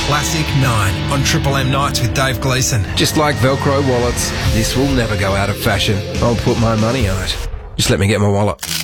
Classic 9 on Triple M Nights with Dave Gleeson. Just like Velcro wallets, this will never go out of fashion. I'll put my money on it. Just let me get my wallet.